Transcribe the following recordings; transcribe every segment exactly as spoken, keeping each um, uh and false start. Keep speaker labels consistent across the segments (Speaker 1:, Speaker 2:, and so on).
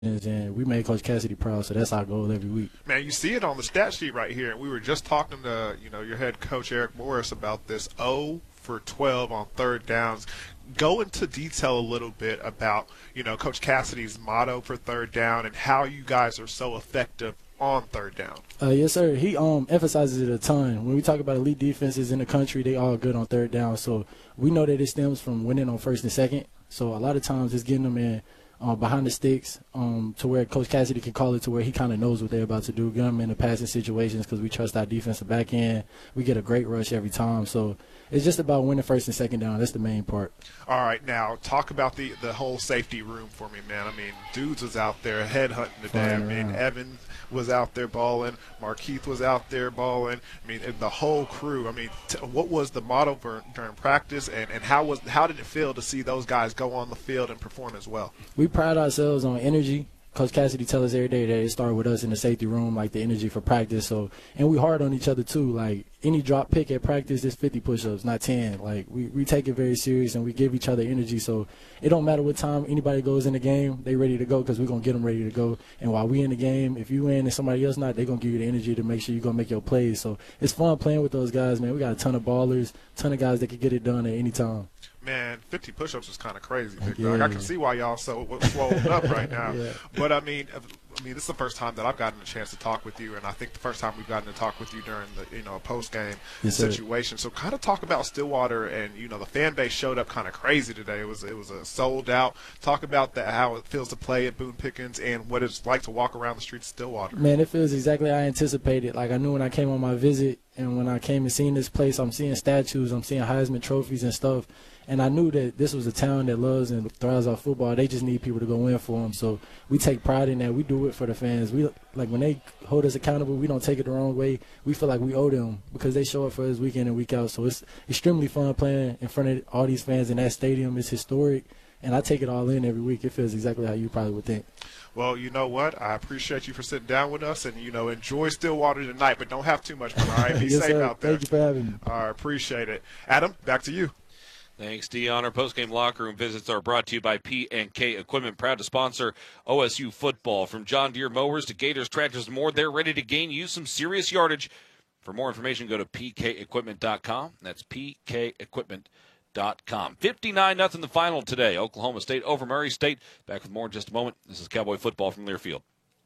Speaker 1: and we made Coach Cassidy proud, so that's our goal every week.
Speaker 2: Man, you see it on the stat sheet right here. We were just talking to, you know, your head coach Eric Morris about this zero for twelve on third downs. Go into detail a little bit about, you know, Coach Cassidy's motto for third down and how you guys are so effective on third down.
Speaker 1: Uh, yes, sir. He um emphasizes it a ton. When we talk about elite defenses in the country, they all good on third down. So we know that it stems from winning on first and second. So a lot of times it's getting them in uh, behind the sticks um, to where Coach Cassidy can call it to where he kind of knows what they're about to do, get them in the passing situations because we trust our defensive back end. We get a great rush every time. So it's just about winning first and second down. That's the main part.
Speaker 2: All right, now talk about the, the whole safety room for me, man. I mean, dudes was out there headhunting today. I mean, Evan was out there balling. Markeith was out there balling. I mean, the whole crew. I mean, t- what was the motto for, during practice, and, and how was how did it feel to see those guys go on the field and perform as well?
Speaker 1: We pride ourselves on energy. Coach Cassidy tells us every day that it started with us in the safety room, like the energy for practice. So, and we hard on each other too. Like any drop pick at practice, it's fifty push-ups, not ten. Like we, we take it very serious and we give each other energy. So it don't matter what time anybody goes in the game, they ready to go because we're gonna get them ready to go. And while we in the game, if you in and somebody else not, they gonna give you the energy to make sure you gonna make your plays. So it's fun playing with those guys, man. We got a ton of ballers, ton of guys that can get it done at any time.
Speaker 2: Man, fifty push-ups is kind of crazy.
Speaker 1: Yeah.
Speaker 2: Like, I can see why y'all so swollen up right now.
Speaker 1: Yeah.
Speaker 2: But I mean, I mean, this is the first time that I've gotten a chance to talk with you, and I think the first time we've gotten to talk with you during the, you know, post-game
Speaker 1: yes,
Speaker 2: situation. So, kind of talk about Stillwater, and you know, the fan base showed up kind of crazy today. It was it was a sold out. Talk about the, how it feels to play at Boone Pickens and what it's like to walk around the streets of Stillwater.
Speaker 1: Man, it feels exactly how I anticipated. Like I knew when I came on my visit, and when I came and seen this place, I'm seeing statues, I'm seeing Heisman trophies and stuff. And I knew that this was a town that loves and thrives off football. They just need people to go in for them. So we take pride in that. We do it for the fans. We like when they hold us accountable, we don't take it the wrong way. We feel like we owe them because they show up for us week in and week out. So it's extremely fun playing in front of all these fans in that stadium. It's historic. And I take it all in every week. It feels exactly how you probably would think.
Speaker 2: Well, you know what? I appreciate you for sitting down with us, and, you know, enjoy Stillwater tonight, but don't have too much fun, all right? Be
Speaker 1: yes,
Speaker 2: safe
Speaker 1: sir.
Speaker 2: out there.
Speaker 1: Thank you for having me.
Speaker 2: I appreciate it. Adam, back to you.
Speaker 3: Thanks, Dion. Our postgame locker room visits are brought to you by P and K Equipment, proud to sponsor O S U football. From John Deere mowers to Gators, tractors, and more, they're ready to gain you some serious yardage. For more information, go to p k equipment dot com. That's p k equipment dot com. fifty-nine nothing the final today. Oklahoma State over Murray State. Back with more in just a moment. This is Cowboy football from Learfield.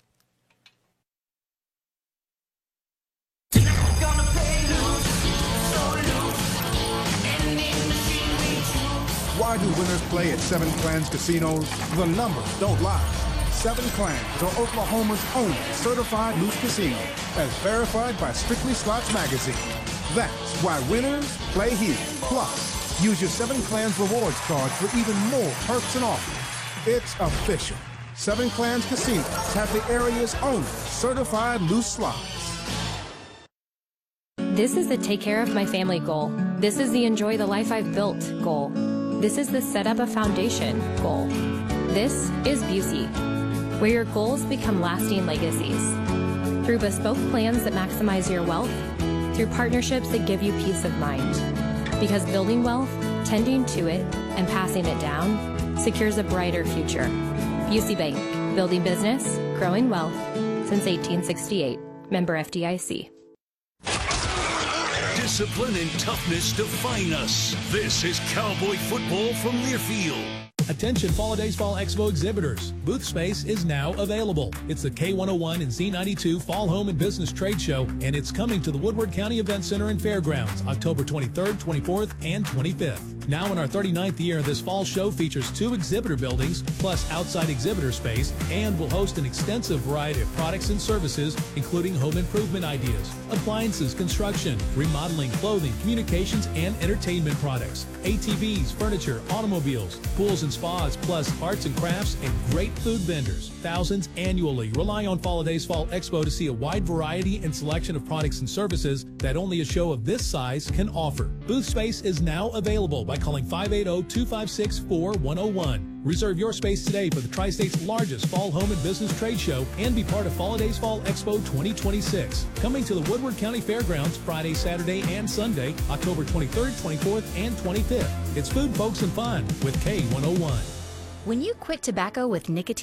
Speaker 4: Why do winners play at Seven Clans Casinos? The numbers don't lie. Seven Clans are Oklahoma's only certified loose casino, as verified by Strictly Slots Magazine. That's why winners play here. Plus, use your Seven Clans rewards card for even more perks and offers. It's official. Seven Clans Casinos have the area's only certified loose slots.
Speaker 5: This is the take care of my family goal. This is the enjoy the life I've built goal. This is the set up a foundation goal. This is Busey, where your goals become lasting legacies. Through bespoke plans that maximize your wealth, through partnerships that give you peace of mind. Because building wealth, tending to it, and passing it down secures a brighter future. Busey Bank, building business, growing wealth since eighteen sixty-eight. Member F D I C.
Speaker 6: Discipline and toughness define us. This is Cowboy football from Learfield.
Speaker 7: Attention Fall Days Fall Expo exhibitors. Booth space is now available. It's the K one oh one and Z ninety-two Fall Home and Business Trade Show, and it's coming to the Woodward County Event Center and Fairgrounds October twenty-third, twenty-fourth, and twenty-fifth. Now in our thirty-ninth year, this fall show features two exhibitor buildings plus outside exhibitor space and will host an extensive variety of products and services, including home improvement ideas, appliances, construction, remodeling, clothing, communications, and entertainment products, A T Vs, furniture, automobiles, pools and spas, plus arts and crafts and great food vendors. Thousands annually rely on Fall Days Fall Expo to see a wide variety and selection of products and services that only a show of this size can offer. Booth space is now available by calling five eight zero, two five six, four one zero one. Reserve your space today for the Tri-State's largest fall home and business trade show and be part of Fall Days Fall Expo twenty twenty-six. Coming to the Woodward County Fairgrounds Friday, Saturday, and Sunday, October twenty-third, twenty-fourth, and twenty-fifth. It's food, folks, and fun with K one oh one.
Speaker 8: When you quit tobacco with nicotine